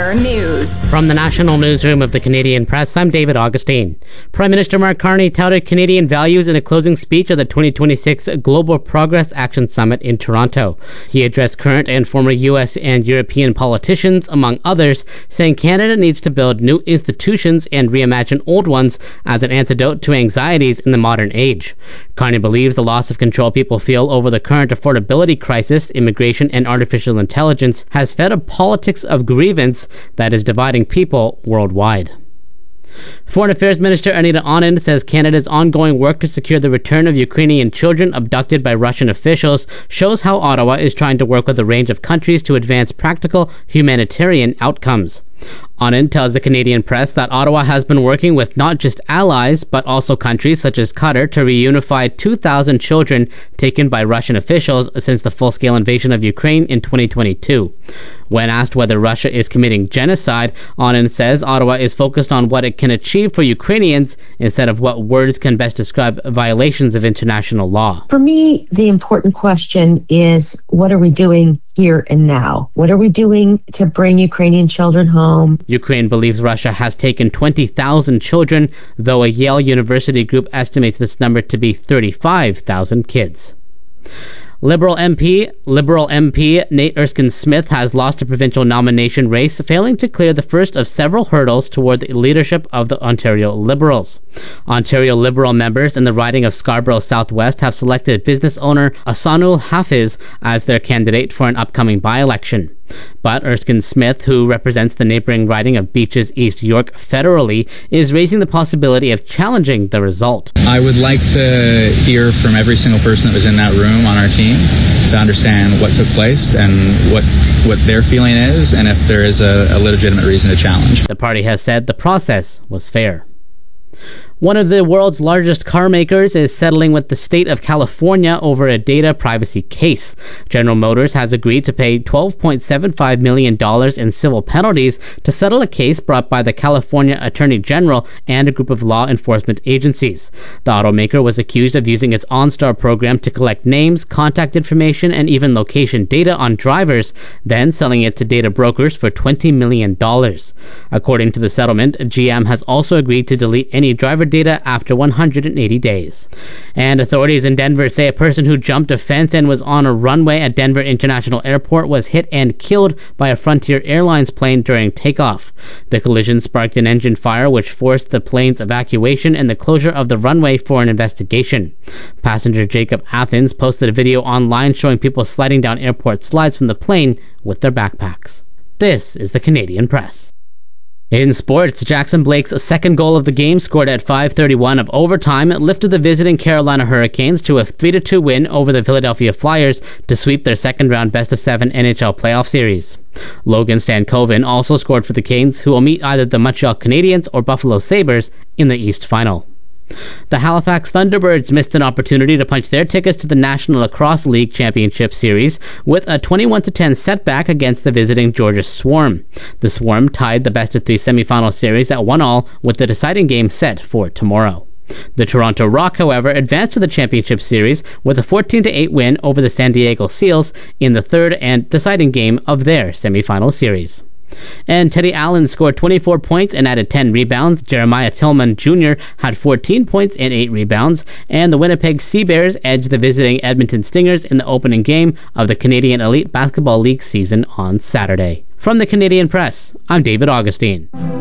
Your news. From the National Newsroom of the Canadian Press, I'm David Augustine. Prime Minister Mark Carney touted Canadian values in a closing speech at the 2026 Global Progress Action Summit in Toronto. He addressed current and former U.S. and European politicians, among others, saying Canada needs to build new institutions and reimagine old ones as an antidote to anxieties in the modern age. Carney believes the loss of control people feel over the current affordability crisis, immigration, and artificial intelligence has fed a politics of grievance that is dividing people worldwide. Foreign Affairs Minister Anita Anand says Canada's ongoing work to secure the return of Ukrainian children abducted by Russian officials shows how Ottawa is trying to work with a range of countries to advance practical humanitarian outcomes. Anand tells the Canadian Press that Ottawa has been working with not just allies, but also countries such as Qatar to reunify 2,000 children taken by Russian officials since the full-scale invasion of Ukraine in 2022. When asked whether Russia is committing genocide, Anand says Ottawa is focused on what it can achieve for Ukrainians instead of what words can best describe violations of international law. For me, the important question is, what are we doing here and now? What are we doing to bring Ukrainian children home? Ukraine believes Russia has taken 20,000 children, though a Yale University group estimates this number to be 35,000 kids. Liberal MP Nate Erskine-Smith has lost a provincial nomination race, failing to clear the first of several hurdles toward the leadership of the Ontario Liberals. Ontario Liberal members in the riding of Scarborough Southwest have selected business owner Ahsanul Hafiz as their candidate for an upcoming by-election. But Erskine-Smith, who represents the neighboring riding of Beaches East York federally, is raising the possibility of challenging the result. I would like to hear from every single person that was in that room on our team to understand what took place and what their feeling is, and if there is a legitimate reason to challenge. The party has said the process was fair. One of the world's largest car makers is settling with the state of California over a data privacy case. General Motors has agreed to pay $12.75 million in civil penalties to settle a case brought by the California Attorney General and a group of law enforcement agencies. The automaker was accused of using its OnStar program to collect names, contact information, and even location data on drivers, then selling it to data brokers for $20 million. According to the settlement, GM has also agreed to delete any driver data after 180 days. And authorities in Denver say a person who jumped a fence and was on a runway at Denver International Airport was hit and killed by a Frontier Airlines plane during takeoff. The collision sparked an engine fire which forced the plane's evacuation and the closure of the runway for an investigation. Passenger Jacob Athens posted a video online showing people sliding down airport slides from the plane with their backpacks. This is the Canadian Press. In sports, Jackson Blake's second goal of the game, scored at 5:31 of overtime, lifted the visiting Carolina Hurricanes to a 3-2 win over the Philadelphia Flyers to sweep their second-round best-of-7 NHL playoff series. Logan Stankoven also scored for the Canes, who will meet either the Montreal Canadiens or Buffalo Sabres in the East Final. The Halifax Thunderbirds missed an opportunity to punch their tickets to the National Lacrosse League Championship Series with a 21-10 setback against the visiting Georgia Swarm. The Swarm tied the best-of-3 semifinal series at 1-1 with the deciding game set for tomorrow. The Toronto Rock, however, advanced to the championship series with a 14-8 win over the San Diego Seals in the third and deciding game of their semifinal series. And Teddy Allen scored 24 points and added 10 rebounds. Jeremiah Tillman Jr. had 14 points and 8 rebounds. And the Winnipeg Sea Bears edged the visiting Edmonton Stingers in the opening game of the Canadian Elite Basketball League season on Saturday. From the Canadian Press, I'm David Augustine.